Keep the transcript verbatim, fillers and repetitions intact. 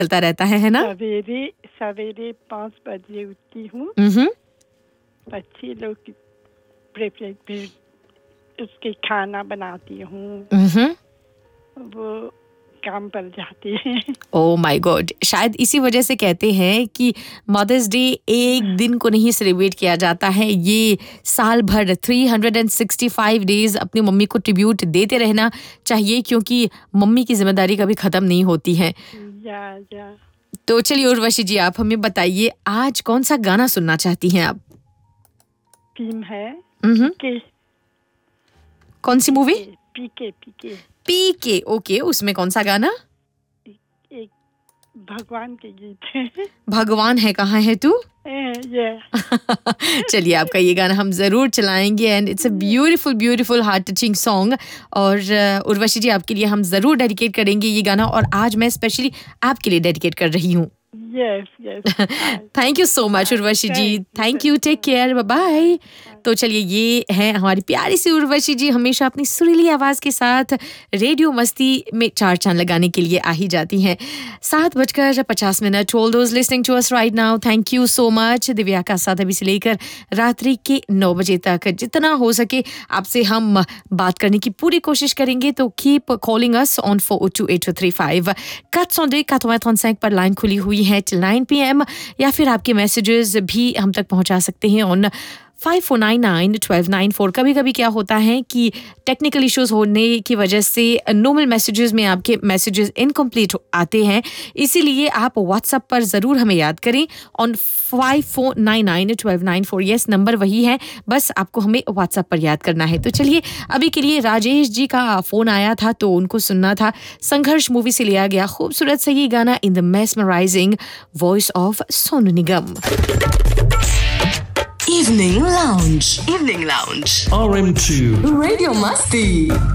चलता रहता है, है ना? सवेरे सवेरे पाँच बजे उठती हूँ, हम्म बच्चे लोग की प्रेपरेट फिर उसके खाना बनाती हूँ, हम्म वो काम पर जाते हैं। ओह माय गॉड, शायद इसी वजह से कहते हैं कि मदर्स डे एक दिन को नहीं सेलिब्रेट किया जाता है, ये साल भर तीन सौ पैंसठ डेज अपनी मम्मी को ट्रिब्यूट देते रहना चाहिए, क्योंकि मम्मी की जिम्मेदारी कभी खत्म नहीं होती है। या या तो चलिए उर्वशी जी, आप हमें बताइए आज कौन सा गाना सुनना चाहती हैं आप? फिल्म है हम्म पीके। कौन सी मूवी? पीके पीके पीके, ओके, उसमें कौन सा गाना? एक भगवान के गीत है। भगवान है कहाँ है तू। ये चलिए आपका ये गाना हम जरूर चलाएंगे and it's a beautiful beautiful heart touching song, और uh, उर्वशी जी आपके लिए हम जरूर डेडिकेट करेंगे ये गाना, और आज मैं स्पेशली आपके लिए डेडिकेट कर रही हूँ। Yes yes thank you so much Urvashi ji, thank you, take care, bye bye. तो चलिए ये है हमारी प्यारी सी उर्वशी जी, हमेशा अपनी सुरीली आवाज के साथ रेडियो मस्ती में चार चांद लगाने के लिए आ ही जाती हैं। सात बजकर पचास minute. All those listening to us right now, thank you so much. Divya का साथ अभी से लेकर रात्रि के नौ बजे तक जितना हो सके आपसे हम बात करने की पूरी कोशिश करेंगे, तो keep calling us on four to eight to three five quatre cent deux quatre-vingts trente-cinq पर लाइन खुली हुई है टिल नाइन पी एम, या फिर आपके मैसेजेस भी हम तक पहुंचा सकते हैं on five four nine nine twelve nine four. कभी कभी क्या होता है कि टेक्निकल इश्यूज होने की वजह से नॉर्मल मैसेजेस में आपके मैसेजेस इनकम्प्लीट आते हैं, इसीलिए आप व्हाट्सएप पर ज़रूर हमें याद करें on five four nine nine twelve nine four. Yes, number वही है, बस आपको हमें व्हाट्सएप पर याद करना है। तो चलिए अभी के लिए राजेश जी का फ़ोन आया था तो उनको सुनना था, संघर्ष मूवी से लिया गया खूबसूरत सा ये गाना in the mesmerising voice of Sonu Nigam. Evening Lounge. Evening Lounge. R M two. Radio Masti.